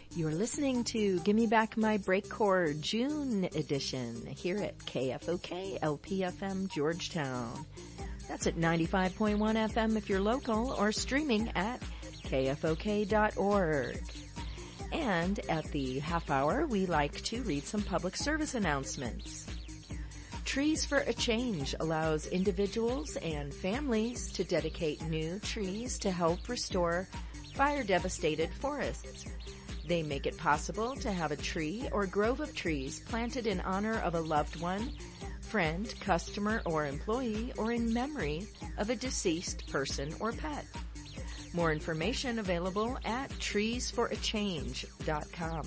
You're listening to Gimme Back My Breakcore June edition here at KFOK LPFM Georgetown. That's at 95.1 FM if you're local or streaming at kfok.org. And at the half hour, we like to read some public service announcements. Trees for a Change allows individuals and families to dedicate new trees to help restore fire-devastated forests. They make it possible to have a tree or grove of trees planted in honor of a loved one, friend, customer, or employee, or in memory of a deceased person or pet. More information available at treesforachange.com.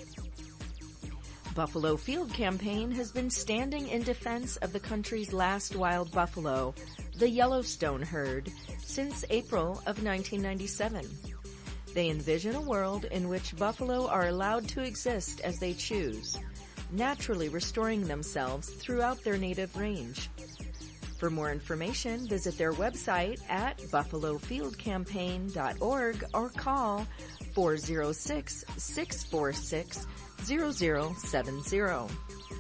Buffalo Field Campaign has been standing in defense of the country's last wild buffalo, the Yellowstone herd, since April of 1997. They envision a world in which buffalo are allowed to exist as they choose, naturally restoring themselves throughout their native range. For more information, visit their website at buffalofieldcampaign.org or call 406-646-0070.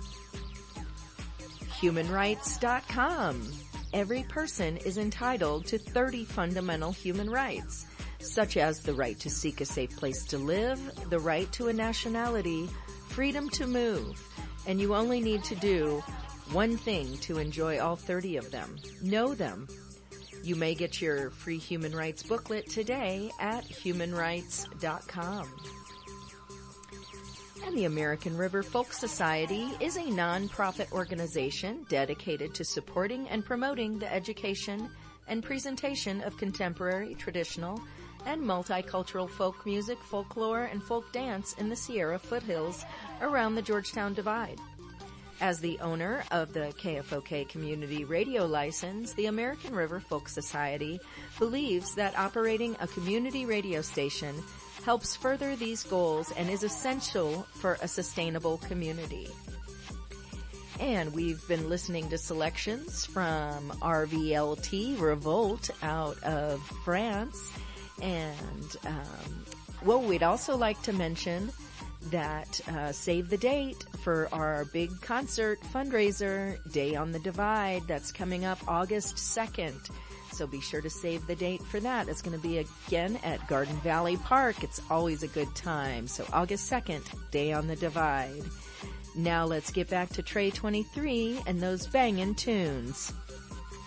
HumanRights.com. Every person is entitled to 30 fundamental human rights, such as the right to seek a safe place to live, the right to a nationality, freedom to move, and you only need to do one thing to enjoy all 30 of them. Know them. You may get your free human rights booklet today at humanrights.com. And the American River Folk Society is a non-profit organization dedicated to supporting and promoting the education and presentation of contemporary, traditional, and multicultural folk music, folklore, and folk dance in the Sierra foothills around the Georgetown Divide. As the owner of the KFOK Community Radio license, the American River Folk Society believes that operating a community radio station helps further these goals and is essential for a sustainable community. And we've been listening to selections from RVLT Revolt out of France. And, we'd also like to mention that save the date for our big concert fundraiser, Day on the Divide. That's coming up August 2nd. So be sure to save the date for that. It's going to be again at Garden Valley Park. It's always a good time. So August 2nd, Day on the Divide. Now let's get back to Tray 23 and those bangin' tunes.